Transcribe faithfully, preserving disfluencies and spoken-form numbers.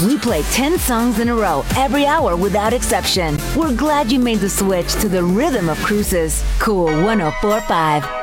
We play ten songs in a row every hour without exception. We're glad you made the switch to the rhythm of cruises. Cool one oh four point five.